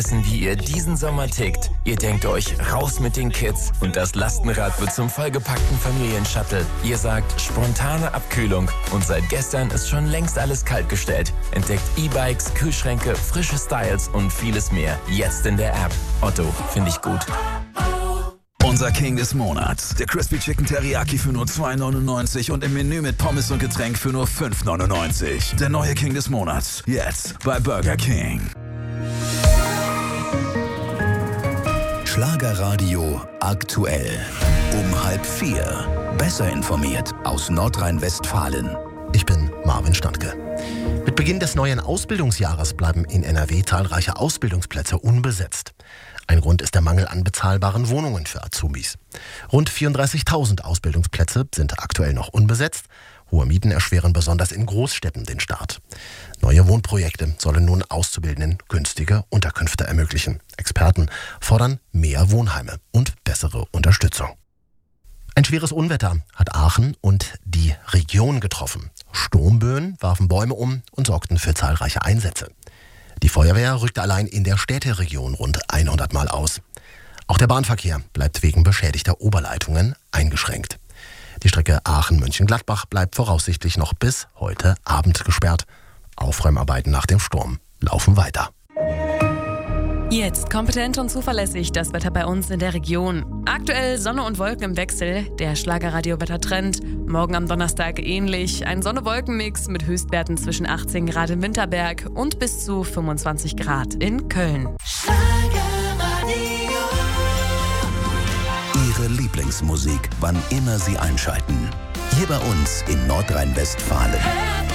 wissen, wie ihr diesen Sommer tickt. Ihr denkt euch, raus mit den Kids und das Lastenrad wird zum vollgepackten Familienshuttle. Ihr sagt, spontane Abkühlung und seit gestern ist schon längst alles kaltgestellt. Entdeckt E-Bikes, Kühlschränke, frische Styles und vieles mehr. Jetzt in der App. Otto, finde ich gut. Unser King des Monats. Der Crispy Chicken Teriyaki für nur 2,99 und im Menü mit Pommes und Getränk für nur 5,99. Der neue King des Monats. Jetzt bei Burger King. Schlagerradio aktuell. Um 3:30. Besser informiert aus Nordrhein-Westfalen. Ich bin Marvin Standke. Mit Beginn des neuen Ausbildungsjahres bleiben in NRW zahlreiche Ausbildungsplätze unbesetzt. Ein Grund ist der Mangel an bezahlbaren Wohnungen für Azubis. Rund 34.000 Ausbildungsplätze sind aktuell noch unbesetzt. Hohe Mieten erschweren besonders in Großstädten den Start. Neue Wohnprojekte sollen nun Auszubildenden günstige Unterkünfte ermöglichen. Experten fordern mehr Wohnheime und bessere Unterstützung. Ein schweres Unwetter hat Aachen und die Region getroffen. Sturmböen warfen Bäume um und sorgten für zahlreiche Einsätze. Die Feuerwehr rückte allein in der Städteregion rund 100 Mal aus. Auch der Bahnverkehr bleibt wegen beschädigter Oberleitungen eingeschränkt. Die Strecke Aachen-Mönchengladbach bleibt voraussichtlich noch bis heute Abend gesperrt. Aufräumarbeiten nach dem Sturm laufen weiter. Jetzt kompetent und zuverlässig das Wetter bei uns in der Region. Aktuell Sonne und Wolken im Wechsel, der Schlagerradio-Wettertrend. Morgen am Donnerstag ähnlich, ein Sonne-Wolken-Mix mit Höchstwerten zwischen 18 Grad im Winterberg und bis zu 25 Grad in Köln. Ihre Lieblingsmusik, wann immer Sie einschalten. Hier bei uns in Nordrhein-Westfalen.